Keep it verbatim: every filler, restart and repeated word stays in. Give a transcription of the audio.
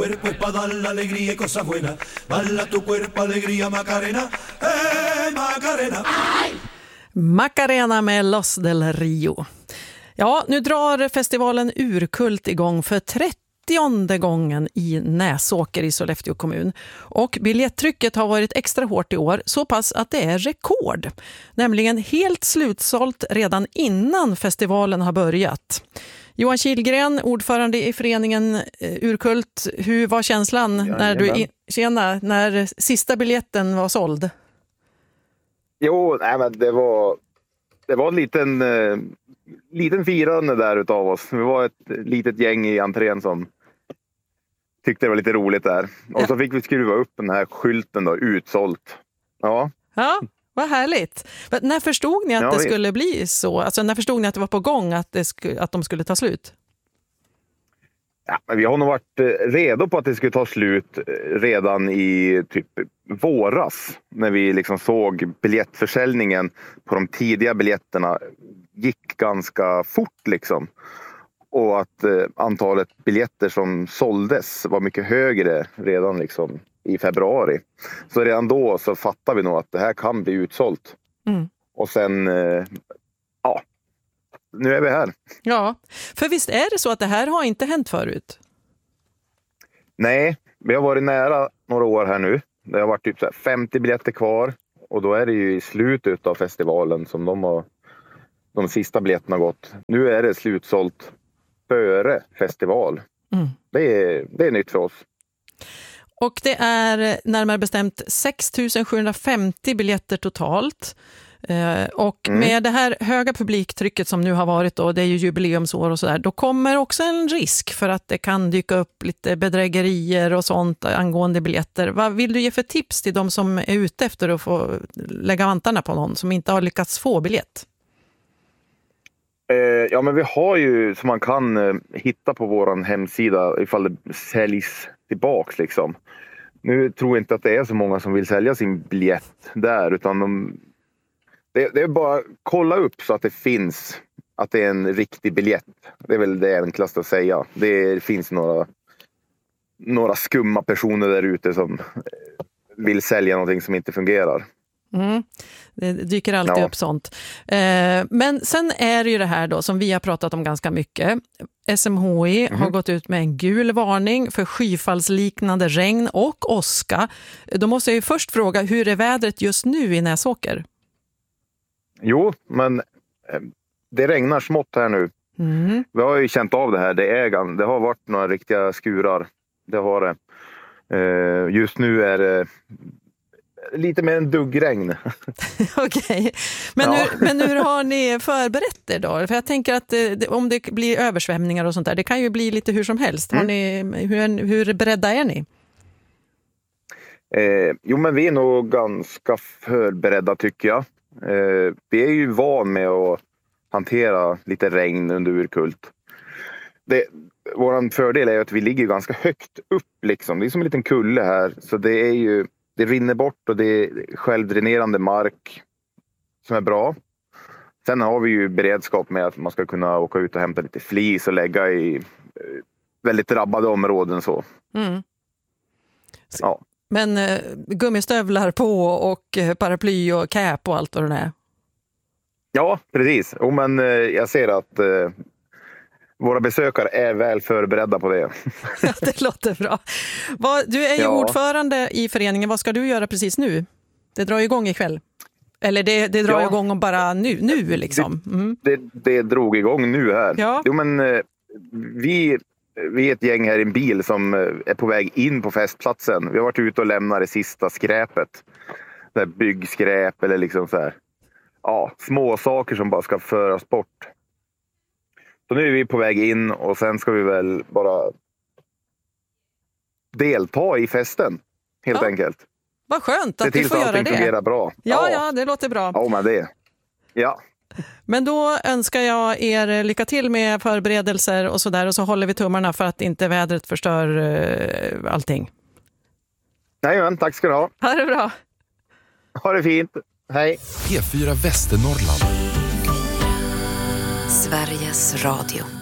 cuerpo es para dar la alegría y cosas buenas. Bala tu cuerpo, alegría, Macarena. Eh, Macarena. Macarena med Los del Rio. Ja, nu drar festivalen Urkult igång för trettionde gången i Näsåker i Sollefteå kommun. Och biljettrycket har varit extra hårt i år, så pass att det är rekord. Nämligen helt slutsålt redan innan festivalen har börjat. Johan Kihlgren, ordförande i föreningen Urkult, hur var känslan ja, när du in, tjena, när sista biljetten var såld? Jo, nej, men det var det var en liten eh, liten firande där utav oss. Vi var ett litet gäng i entrén som tyckte det var lite roligt där. Och ja. Så fick vi skruva upp den här skylten då, utsålt. Ja. Ja, vad härligt. Men när förstod ni att ja, det skulle bli så? Alltså när förstod ni att det var på gång att, det sk- att de skulle ta slut? Ja, men vi har nog varit redo på att det skulle ta slut redan i typ våras. När vi liksom såg biljettförsäljningen på de tidiga biljetterna gick ganska fort liksom. Och att eh, antalet biljetter som såldes var mycket högre redan liksom i februari. Så redan då så fattade vi nog att det här kan bli utsålt. Mm. Och sen, eh, ja, nu är vi här. Ja, för visst är det så att det här har inte hänt förut? Nej, vi har varit nära några år här nu. Det har varit typ så här femtio biljetter kvar. Och då är det ju i slutet av festivalen som de har, de sista biljetterna gått. Nu är det slutsålt före festival. Mm. Det är, det är nytt för oss. Och det är närmare bestämt sex tusen sjuhundrafemtio biljetter totalt. Eh, och mm. med det här höga publiktrycket som nu har varit då, det är ju jubileumsår och sådär, då kommer också en risk för att det kan dyka upp lite bedrägerier och sånt angående biljetter. Vad vill du ge för tips till de som är ute efter att få lägga vantarna på någon som inte har lyckats få biljett? Ja, men vi har ju som man kan eh, hitta på våran hemsida ifall det säljs tillbaks liksom. Nu tror jag inte att det är så många som vill sälja sin biljett där, utan de, det, det är bara att kolla upp så att det finns, att det är en riktig biljett. Det är väl det enklaste att säga. Det finns några, några skumma personer där ute som vill sälja någonting som inte fungerar. Mm. Det dyker alltid ja. upp sånt. Eh, men sen är det ju det här då som vi har pratat om ganska mycket. S M H I mm. har gått ut med en gul varning för skyfallsliknande regn och åska. Då måste jag ju först fråga, hur är vädret just nu i Näsåker? Jo, men det regnar smått här nu. Mm. Vi har ju känt av det här. Det, är, det har varit några riktiga skurar. Det har det. Eh, just nu är det lite mer en duggregn. Okej. Okay. Men, ja. men hur har ni förberett er då? För jag tänker att det, om det blir översvämningar och sånt där, det kan ju bli lite hur som helst. Har mm. ni, hur, hur beredda är ni? Eh, jo, men vi är nog ganska förberedda tycker jag. Eh, vi är ju van med att hantera lite regn under Urkult. Det, våran fördel är ju att vi ligger ganska högt upp liksom. Det är som en liten kulle här. Så det är ju Det rinner bort och det är självdränerande mark som är bra. Sen har vi ju beredskap med att man ska kunna åka ut och hämta lite flis och lägga i väldigt drabbade områden. Så. Mm. Ja. Men eh, gummistövlar på och eh, paraply och cap och allt vad det är? Ja, precis. Oh, men eh, jag ser att eh, våra besökare är väl förberedda på det. Ja, det låter bra. Vad, du är ju ja. ordförande i föreningen. Vad ska du göra precis nu? Det drar igång ikväll. Eller det, det drar ja. igång om bara nu, nu liksom. Mm. Det, det, det drog igång nu här. Ja. Jo, men eh, vi, vi är ett gäng här i en bil som är på väg in på festplatsen. Vi har varit ute och lämnat det sista skräpet. Det här byggskräp eller liksom så här. Ja, små saker som bara ska föras bort. Så nu är vi på väg in och sen ska vi väl bara delta i festen, helt ja. enkelt. Vad skönt att du får göra det. Det fungerar bra. Ja, ja, ja, det låter bra. Ja, men det. Ja. Men då önskar jag er lycka till med förberedelser och sådär, och så håller vi tummarna för att inte vädret förstör uh, allting. Nej, men tack ska du ha. Ha det bra. Ha det fint. Hej. P fyra Västernorrland. Sveriges Radio.